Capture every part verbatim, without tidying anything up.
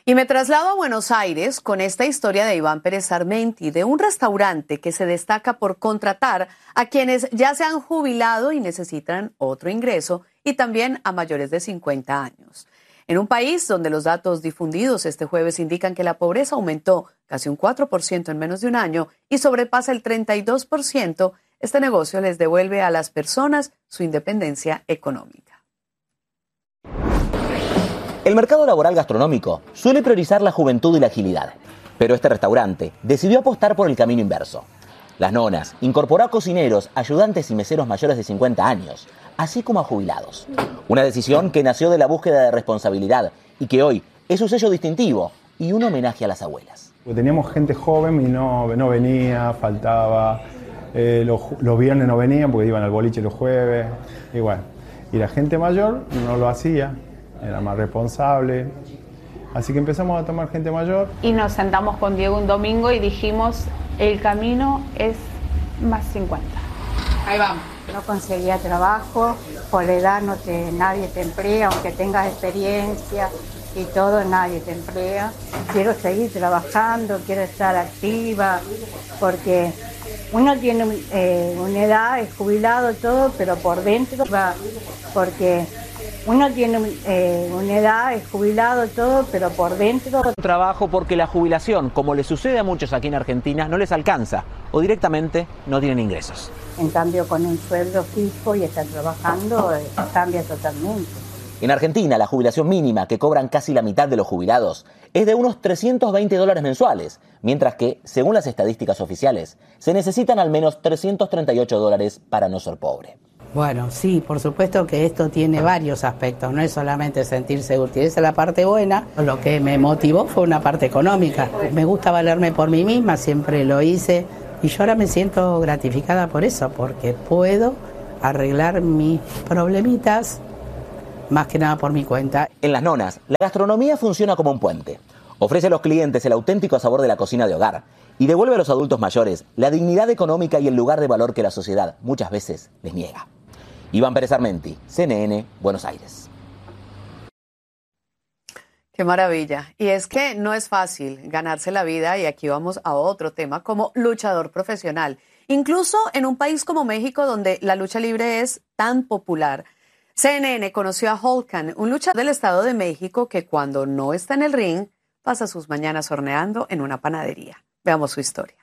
Y me traslado a Buenos Aires con esta historia de Iván Pérez Armenti, de un restaurante que se destaca por contratar a quienes ya se han jubilado y necesitan otro ingreso, y también a mayores de cincuenta años. En un país donde los datos difundidos este jueves indican que la pobreza aumentó casi un cuatro por ciento en menos de un año y sobrepasa el treinta y dos por ciento, este negocio les devuelve a las personas su independencia económica. El mercado laboral gastronómico suele priorizar la juventud y la agilidad, pero este restaurante decidió apostar por el camino inverso. Las Nonas incorporó a cocineros, ayudantes y meseros mayores de cincuenta años, así como a jubilados. Una decisión que nació de la búsqueda de responsabilidad y que hoy es su sello distintivo y un homenaje a las abuelas. Teníamos gente joven y no, no venía, faltaba, eh, los, los viernes no venían porque iban al boliche los jueves, y bueno, y la gente mayor no lo hacía. Era más responsable, así que empezamos a tomar gente mayor. Y nos sentamos con Diego un domingo y dijimos, el camino es más cincuenta. Ahí vamos. No conseguía trabajo, por edad no te, nadie te emplea, aunque tengas experiencia y todo, nadie te emplea. Quiero seguir trabajando, quiero estar activa, porque uno tiene eh, una edad, es jubilado todo, pero por dentro va, porque... Uno tiene eh, una edad, es jubilado todo, pero por dentro... Trabajo porque la jubilación, como le sucede a muchos aquí en Argentina, no les alcanza o directamente no tienen ingresos. En cambio, con un sueldo fijo y estar trabajando, eh, cambia totalmente. En Argentina, la jubilación mínima, que cobran casi la mitad de los jubilados, es de unos trescientos veinte dólares mensuales, mientras que, según las estadísticas oficiales, se necesitan al menos trescientos treinta y ocho dólares para no ser pobre. Bueno, sí, por supuesto que esto tiene varios aspectos, no es solamente sentirse útil, esa es la parte buena. Lo que me motivó fue una parte económica. Me gusta valerme por mí misma, siempre lo hice, y yo ahora me siento gratificada por eso, porque puedo arreglar mis problemitas, más que nada por mi cuenta. En Las Nonas, la gastronomía funciona como un puente. Ofrece a los clientes el auténtico sabor de la cocina de hogar y devuelve a los adultos mayores la dignidad económica y el lugar de valor que la sociedad muchas veces les niega. Iván Pérez Armenti, C N N, Buenos Aires. Qué maravilla. Y es que no es fácil ganarse la vida, y aquí vamos a otro tema, como luchador profesional. Incluso en un país como México, donde la lucha libre es tan popular. C N N conoció a Holkan, un luchador del Estado de México que cuando no está en el ring, pasa sus mañanas horneando en una panadería. Veamos su historia.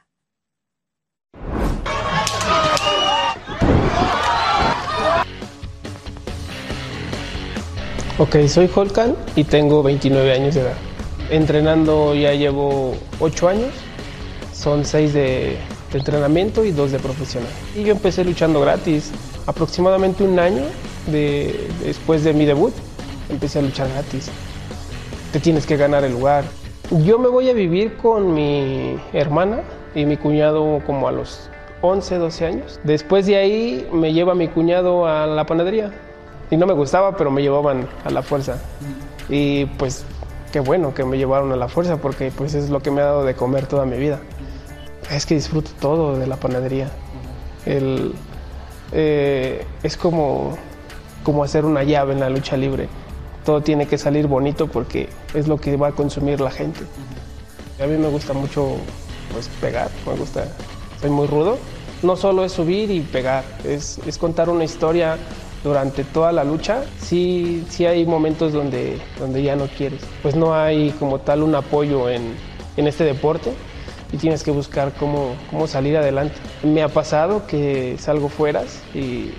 Ok, soy Holkan y tengo veintinueve años de edad. Entrenando ya llevo ocho años, son seis de, de entrenamiento y dos de profesional. Y yo empecé luchando gratis, aproximadamente un año de, después de mi debut, empecé a luchar gratis. Te tienes que ganar el lugar. Yo me voy a vivir con mi hermana y mi cuñado como a los once, doce años. Después de ahí me lleva mi cuñado a la panadería. Y no me gustaba, pero me llevaban a la fuerza. Y pues qué bueno que me llevaron a la fuerza, porque pues es lo que me ha dado de comer toda mi vida. Es que disfruto todo de la panadería. El, eh, es como, como hacer una llave en la lucha libre. Todo tiene que salir bonito porque es lo que va a consumir la gente. A mí me gusta mucho pues, pegar, me gusta, soy muy rudo. No solo es subir y pegar, es, es contar una historia. Durante toda la lucha, sí, sí hay momentos donde, donde ya no quieres. Pues no hay como tal un apoyo en, en este deporte y tienes que buscar cómo, cómo salir adelante. Me ha pasado que salgo fuera y,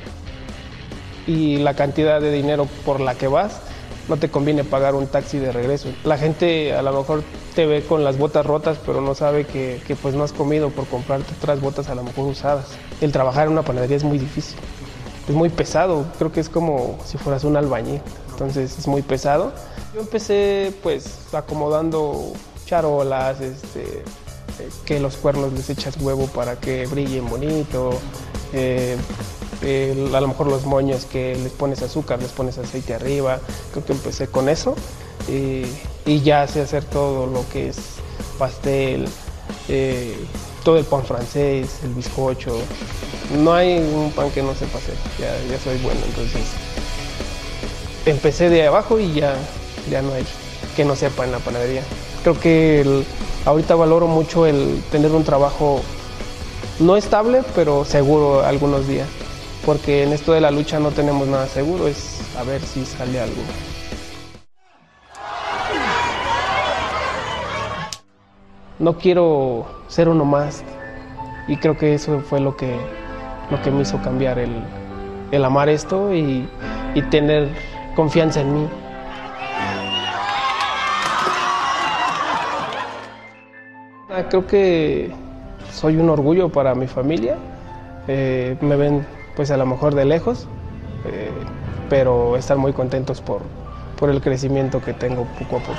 y la cantidad de dinero por la que vas, no te conviene pagar un taxi de regreso. La gente a lo mejor te ve con las botas rotas, pero no sabe que, que pues no has comido por comprarte otras botas a lo mejor usadas. El trabajar en una panadería es muy difícil. Es muy pesado, creo que es como si fueras un albañil, entonces es muy pesado. Yo empecé pues acomodando charolas, este, que los cuernos les echas huevo para que brillen bonito, eh, eh, a lo mejor los moños que les pones azúcar, les pones aceite arriba. Creo que empecé con eso y, y ya sé hacer todo lo que es pastel, eh, todo el pan francés, el bizcocho. No hay un pan que no sepa hacer, ya, ya soy bueno, entonces empecé de abajo y ya ya no hay que no sepa en la panadería. Creo que el, ahorita valoro mucho el tener un trabajo no estable, pero seguro algunos días, porque en esto de la lucha no tenemos nada seguro, es a ver si sale algo. No quiero ser uno más, y creo que eso fue lo que, lo que me hizo cambiar, el, el amar esto y, y tener confianza en mí. Creo que soy un orgullo para mi familia, eh, me ven pues a lo mejor de lejos, eh, pero están muy contentos por, por el crecimiento que tengo poco a poco.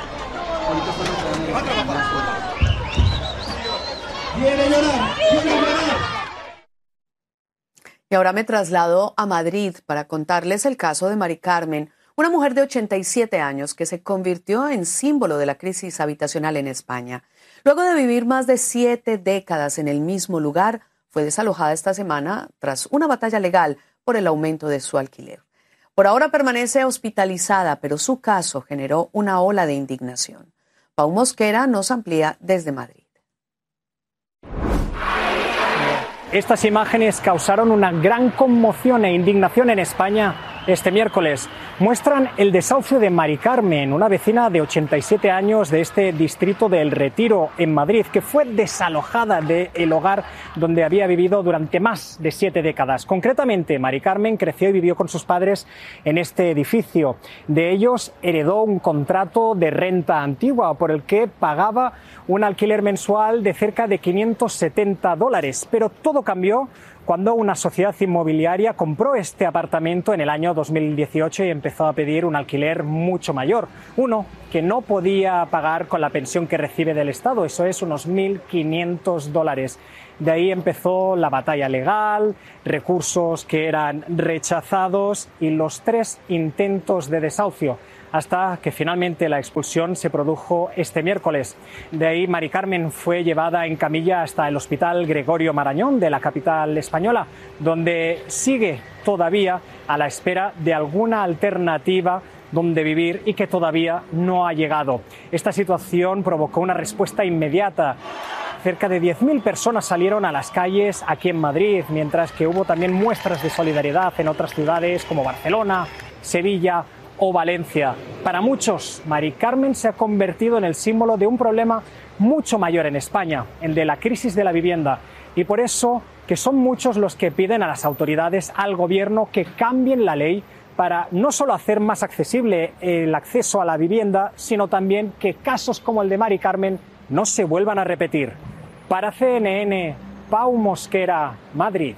Y ahora me traslado a Madrid para contarles el caso de Mari Carmen, una mujer de ochenta y siete años que se convirtió en símbolo de la crisis habitacional en España. Luego de vivir más de siete décadas en el mismo lugar, fue desalojada esta semana tras una batalla legal por el aumento de su alquiler. Por ahora permanece hospitalizada, pero su caso generó una ola de indignación. Pau Mosquera nos amplía desde Madrid. Estas imágenes causaron una gran conmoción e indignación en España este miércoles. Muestran el desahucio de Mari Carmen, una vecina de ochenta y siete años de este distrito del Retiro en Madrid, que fue desalojada del hogar donde había vivido durante más de siete décadas. Concretamente, Mari Carmen creció y vivió con sus padres en este edificio. De ellos heredó un contrato de renta antigua por el que pagaba un alquiler mensual de cerca de quinientos setenta dólares. Pero todo cambió cuando una sociedad inmobiliaria compró este apartamento en el año dos mil dieciocho y empezó a pedir un alquiler mucho mayor, uno que no podía pagar con la pensión que recibe del Estado, eso es unos mil quinientos dólares. De ahí empezó la batalla legal, recursos que eran rechazados y los tres intentos de desahucio, hasta que finalmente la expulsión se produjo este miércoles. De ahí Mari Carmen fue llevada en camilla hasta el Hospital Gregorio Marañón de la capital española, donde sigue todavía a la espera de alguna alternativa donde vivir y que todavía no ha llegado. Esta situación provocó una respuesta inmediata. Cerca de diez mil personas salieron a las calles aquí en Madrid, mientras que hubo también muestras de solidaridad en otras ciudades como Barcelona, Sevilla o Valencia. Para muchos, Mari Carmen se ha convertido en el símbolo de un problema mucho mayor en España, el de la crisis de la vivienda. Y por eso que son muchos los que piden a las autoridades, al gobierno, que cambien la ley para no solo hacer más accesible el acceso a la vivienda, sino también que casos como el de Mari Carmen no se vuelvan a repetir. Para C N N, Pau Mosquera, Madrid.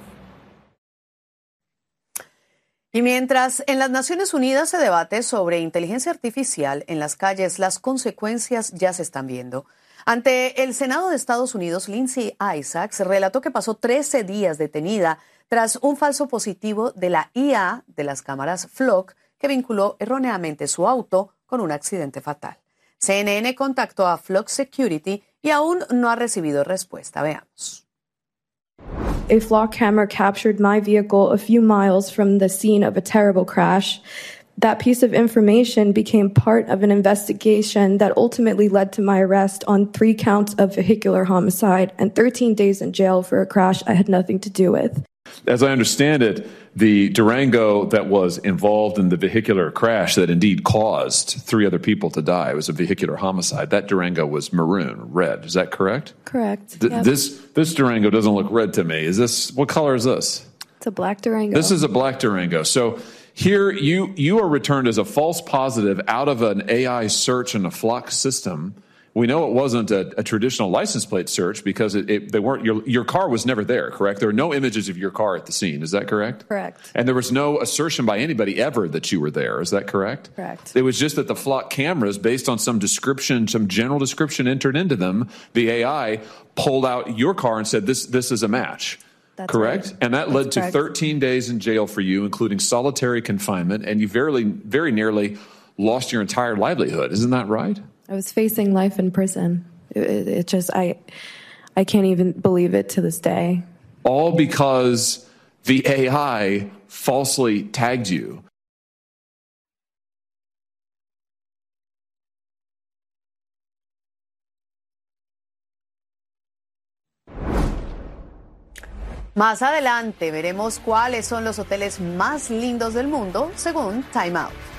Y mientras en las Naciones Unidas se debate sobre inteligencia artificial en las calles, las consecuencias ya se están viendo. Ante el Senado de Estados Unidos, Lindsay Isaacs relató que pasó trece días detenida tras un falso positivo de la I A de las cámaras Flock que vinculó erróneamente su auto con un accidente fatal. C N N contactó a Flock Security y aún no ha recibido respuesta. Veamos. A Flock camera captured my vehicle a few miles from the scene of a terrible crash. That piece of information became part of an investigation that ultimately led to my arrest on three counts of vehicular homicide and thirteen days in jail for a crash I had nothing to do with. As I understand it, the Durango that was involved in the vehicular crash that indeed caused three other people to die, it was a vehicular homicide. That Durango was maroon, red. Is that correct? Correct. Th- yep. This this Durango doesn't look red to me. Is this, what color is this? It's a black Durango. This is a black Durango. So here you you are returned as a false positive out of an A I search in a Flock system. We know it wasn't a, a traditional license plate search because it, it, they weren't. Your, your car was never there, correct? There were no images of your car at the scene. Is that correct? Correct. And there was no assertion by anybody ever that you were there. Is that correct? Correct. It was just that the Flock cameras, based on some description, some general description entered into them, the A I pulled out your car and said, "This this is a match." That's correct? Right. And that That's led to correct. thirteen days in jail for you, including solitary confinement, and you very very nearly lost your entire livelihood. Isn't that right? I was facing life in prison. It, it just, I, I can't even believe it to this day. All because the A I falsely tagged you. Más adelante veremos cuáles son los hoteles más lindos del mundo según Time Out.